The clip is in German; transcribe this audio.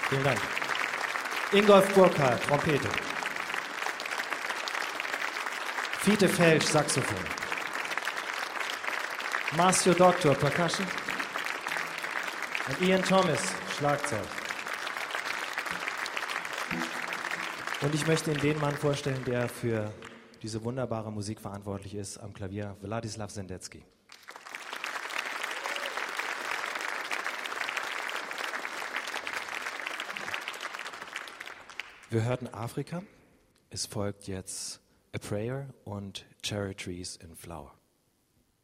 Vielen Dank. Ingolf Burkhardt, Trompete. Fiete Felsch, Saxophon. Marcio Doctor, Percussion. Und Ian Thomas, Schlagzeug. Und ich möchte Ihnen den Mann vorstellen, der für diese wunderbare Musik verantwortlich ist, am Klavier, Wladislaw Sendecki. Wir hörten Afrika, es folgt jetzt A Prayer und Cherry Trees in Flower.